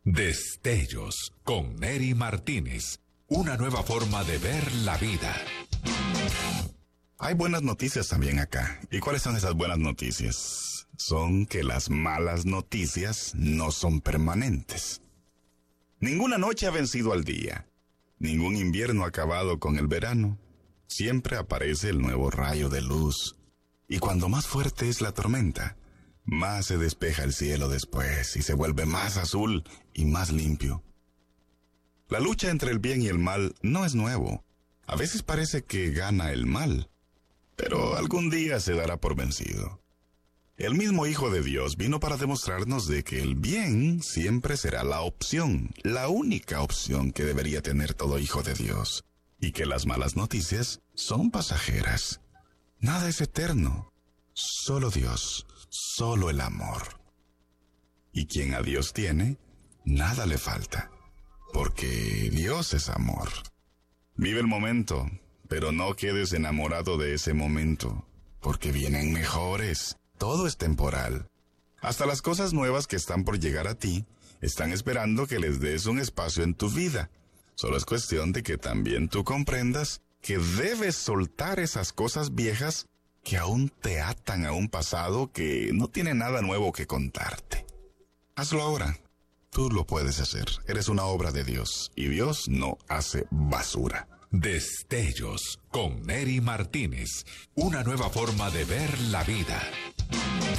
Destellos con Neri Martínez. Una nueva forma de ver la vida. Hay buenas noticias también acá. ¿Y cuáles son esas buenas noticias? Son que las malas noticias no son permanentes. Ninguna noche ha vencido al día. Ningún invierno ha acabado con el verano. Siempre aparece el nuevo rayo de luz. Y cuando más fuerte es la tormenta, más se despeja el cielo después y se vuelve más azul y más limpio. La lucha entre el bien y el mal no es nuevo. A veces parece que gana el mal, pero algún día se dará por vencido. El mismo Hijo de Dios vino para demostrarnos de que el bien siempre será la opción, la única opción que debería tener todo hijo de Dios, y que las malas noticias son pasajeras. Nada es eterno, solo Dios, solo el amor. Y quien a Dios tiene, nada le falta, porque Dios es amor. Vive el momento, pero no quedes enamorado de ese momento, porque vienen mejores. Todo es temporal. Hasta las cosas nuevas que están por llegar a ti, están esperando que les des un espacio en tu vida. Solo es cuestión de que también tú comprendas que debes soltar esas cosas viejas que aún te atan a un pasado que no tiene nada nuevo que contarte. Hazlo ahora. Tú lo puedes hacer. Eres una obra de Dios y Dios no hace basura. Destellos con Neri Martínez. Una nueva forma de ver la vida.